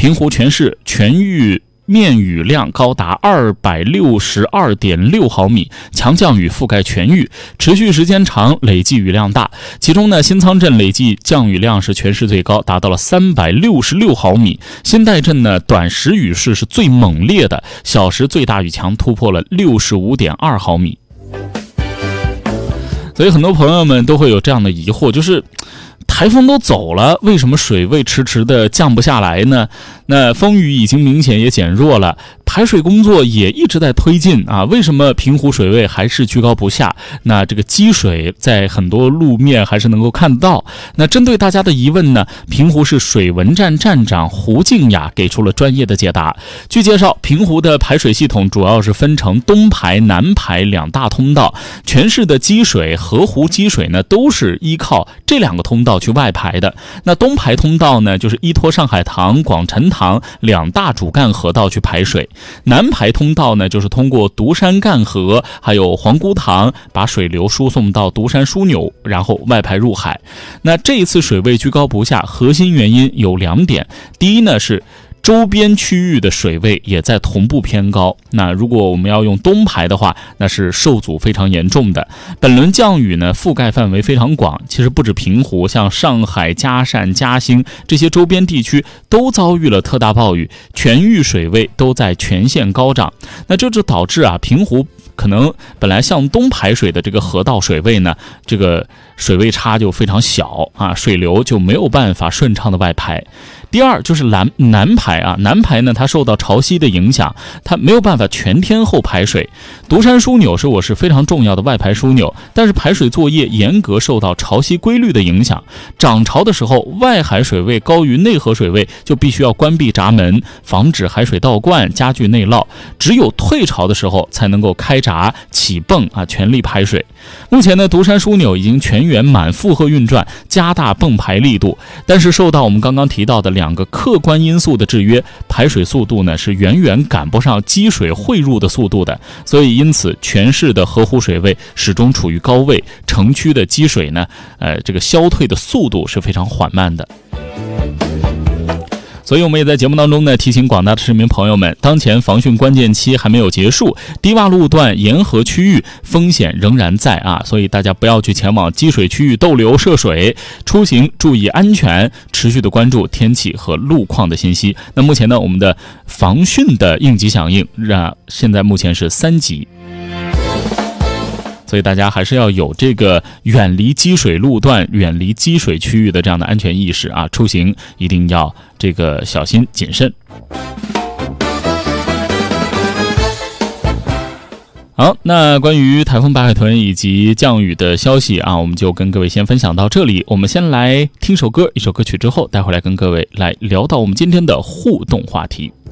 平湖全市全域面雨量高达262.6毫米，强降雨覆盖全域，持续时间长，累计雨量大。其中呢，新仓镇累计降雨量是全市最高，达到了366毫米。新代镇呢，短时雨势是最猛烈的，小时最大雨强突破了65.2毫米。所以很多朋友们都会有这样的疑惑，就是台风都走了，为什么水位迟迟的降不下来呢？那风雨已经明显也减弱了，排水工作也一直在推进啊，为什么平湖水位还是居高不下？那这个积水在很多路面还是能够看得到。那针对大家的疑问呢，平湖市水文站站长胡静雅给出了专业的解答。据介绍，平湖的排水系统主要是分成东排、南排两大通道，全市的积水、河湖积水呢，都是依靠这两个通道去外排的。那东排通道呢，就是依托上海塘、广辰塘两大主干河道去排水。南排通道呢，就是通过独山干河还有黄姑塘，把水流输送到独山枢纽，然后外排入海。那这一次水位居高不下，核心原因有2点。第一呢，是周边区域的水位也在同步偏高。那如果我们要用东排的话，那是受阻非常严重的。本轮降雨呢，覆盖范围非常广，其实不止平湖，像上海、嘉善、嘉兴这些周边地区都遭遇了特大暴雨，全域水位都在全线高涨。那这就导致平湖可能本来向东排水的这个河道水位呢，这个水位差就非常小啊，水流就没有办法顺畅的外排。第二就是南排南排呢，它受到潮汐的影响，它没有办法全天候排水。独山枢纽是我市非常重要的外排枢纽，但是排水作业严格受到潮汐规律的影响。涨潮的时候，外海水位高于内河水位，就必须要关闭闸门，防止海水倒灌，加剧内涝。只有退潮的时候，才能够开闸起泵全力排水。目前呢，独山枢纽已经全员满负荷运转，加大泵排力度，但是受到我们刚刚提到的2个客观因素的制约，排水速度呢是远远赶不上积水汇入的速度的，所以因此全市的河湖水位始终处于高位，城区的积水呢，这个消退的速度是非常缓慢的。所以我们也在节目当中呢，提醒广大的市民朋友们，当前防汛关键期还没有结束，低洼路段沿河区域风险仍然在所以大家不要去前往积水区域逗留涉水，出行注意安全，持续的关注天气和路况的信息。那目前呢，我们的防汛的应急响应现在目前是3级。所以大家还是要有这个远离积水路段、远离积水区域的这样的安全意识出行一定要这个小心谨慎。好，那关于台风白海豚以及降雨的消息我们就跟各位先分享到这里。我们先来听首歌，一首歌曲之后，待会儿来跟各位来聊到我们今天的互动话题。